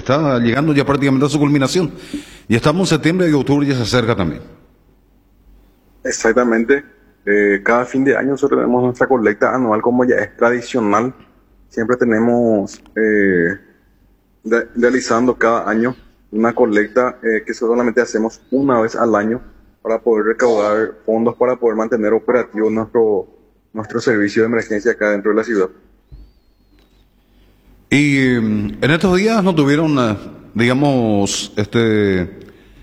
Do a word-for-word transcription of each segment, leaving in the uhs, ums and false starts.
está llegando ya prácticamente a su culminación. Y estamos en septiembre y octubre ya se acerca también. Exactamente. Eh, cada fin de año nosotros tenemos nuestra colecta anual, como ya es tradicional. Siempre tenemos eh, de- realizando cada año una colecta eh, que solamente hacemos una vez al año para poder recaudar fondos para poder mantener operativo nuestro, nuestro servicio de emergencia acá dentro de la ciudad. Y mm, en estos días no tuvieron, eh, digamos, este,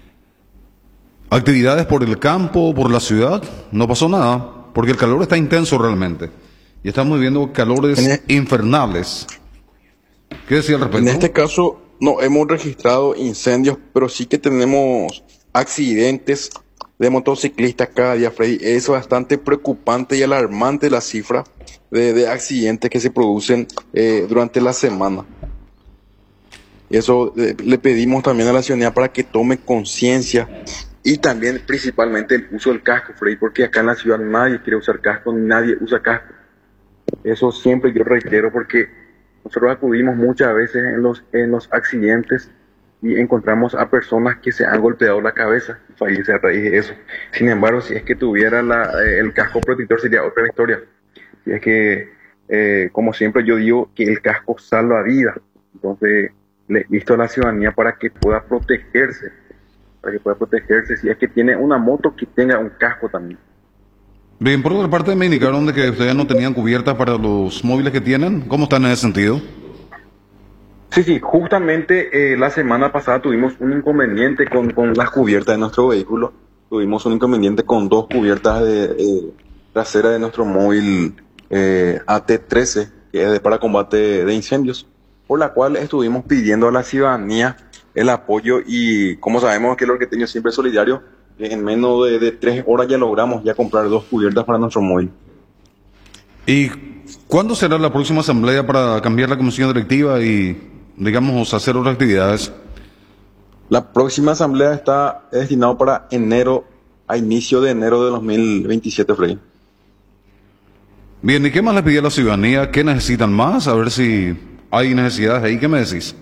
actividades por el campo, por la ciudad. No pasó nada, porque el calor está intenso realmente. Y estamos viviendo En, calores e- infernales. ¿Qué decía al en respecto? este caso no hemos registrado incendios, pero sí que tenemos accidentes de motociclistas cada día, Freddy. Es bastante preocupante y alarmante la cifra de, de accidentes que se producen eh, durante la semana. Y eso eh, le pedimos también a la ciudadanía para que tome conciencia y también principalmente el uso del casco, Freddy, porque acá en la ciudad nadie quiere usar casco, ni nadie usa casco. Eso siempre yo reitero porque nosotros acudimos muchas veces en los, en los accidentes y encontramos a personas que se han golpeado la cabeza y fallece a raíz de eso. Sin embargo, si es que tuviera la, eh, el casco protector sería otra historia. Si es que, eh, como siempre yo digo, que el casco salva vidas. Entonces, le visto a la ciudadanía para que pueda protegerse, para que pueda protegerse. Si es que tiene una moto, que tenga un casco también. Bien, por otra parte me indicaron de que ustedes no tenían cubiertas para los móviles que tienen. ¿Cómo están en ese sentido? Sí, sí, justamente eh, la semana pasada tuvimos un inconveniente con, con las cubiertas de nuestro vehículo. Tuvimos un inconveniente con dos cubiertas de, eh, traseras de nuestro móvil eh, A T trece, que es de, para combate de incendios, por la cual estuvimos pidiendo a la ciudadanía el apoyo y como sabemos que el orqueteño siempre es solidario, eh, en menos de, de tres horas ya logramos ya comprar dos cubiertas para nuestro móvil. ¿Y cuándo será la próxima asamblea para cambiar la comisión directiva y, digamos, hacer otras actividades? La próxima asamblea está destinada para enero, a inicio de enero de dos mil veintisiete, Freddy. Bien, ¿y qué más le pedí a la ciudadanía? ¿Qué necesitan más? A ver si hay necesidades ahí. ¿Qué me decís?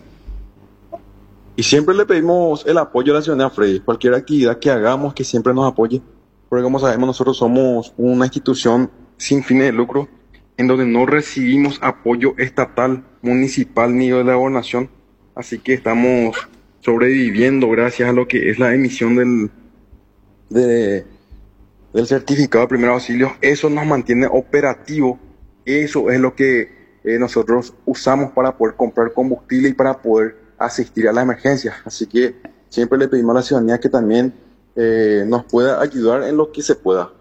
Y siempre le pedimos el apoyo a la ciudadanía, Freddy. Cualquier actividad que hagamos, que siempre nos apoye. Porque como sabemos, nosotros somos una institución sin fines de lucro, en donde no recibimos apoyo estatal, municipal ni de la gobernación. Así que estamos sobreviviendo gracias a lo que es la emisión del, de, del certificado de primer auxilio. Eso nos mantiene operativo. Eso es lo que eh, nosotros usamos para poder comprar combustible y para poder asistir a las emergencias. Así que siempre le pedimos a la ciudadanía que también eh, nos pueda ayudar en lo que se pueda.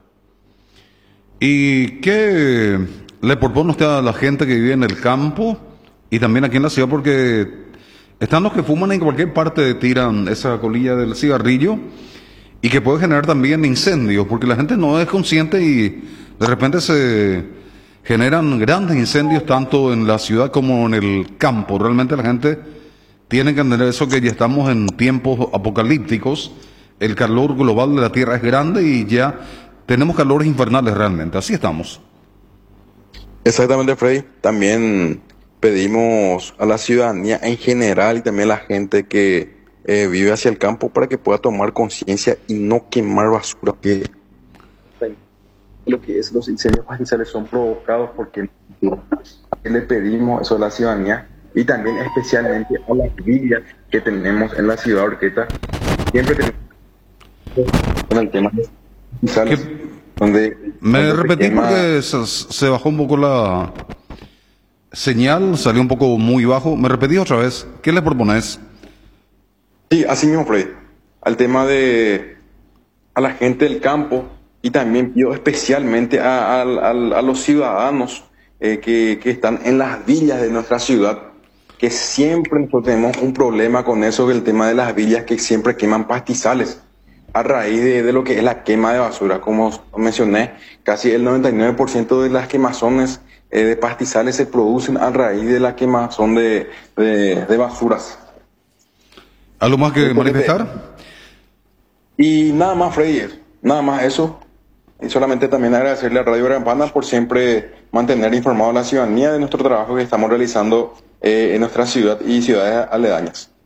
¿Y qué le propone usted a la gente que vive en el campo y también aquí en la ciudad? Porque están los que fuman en cualquier parte, tiran esa colilla del cigarrillo y que puede generar también incendios, porque la gente no es consciente y de repente se generan grandes incendios tanto en la ciudad como en el campo. Realmente la gente tiene que entender eso, que ya estamos en tiempos apocalípticos, el calor global de la Tierra es grande y ya tenemos calores infernales realmente, así estamos. Exactamente, Freddy. También pedimos a la ciudadanía en general y también a la gente que eh, vive hacia el campo para que pueda tomar conciencia y no quemar basura. Que lo que es los incendios pastizales son provocados porque le pedimos eso a la ciudadanía y también especialmente a las villas que tenemos en la ciudad de Orqueta. Siempre tenemos con el tema de pastizales, ¿Qué? donde, Me donde se repetí quema. porque se, se bajó un poco la señal, salió un poco muy bajo. Me repetí otra vez. ¿Qué le propones? Sí, así mismo, Freddy. Al tema de a la gente del campo y también pido especialmente a, a- a- a los ciudadanos eh, que, que están en las villas de nuestra ciudad, que siempre nosotros tenemos un problema con eso, que el tema de las villas que siempre queman pastizales a raíz de, de lo que es la quema de basura. Como mencioné, casi el noventa y nueve por ciento de las quemazones eh, de pastizales se producen a raíz de la quemazón de, de, de basuras. ¿Algo más que Entonces, manifestar? Y nada más, Freddy, nada más eso. Y solamente también agradecerle a Radio Campana por siempre mantener informado a la ciudadanía de nuestro trabajo que estamos realizando eh, en nuestra ciudad y ciudades aledañas.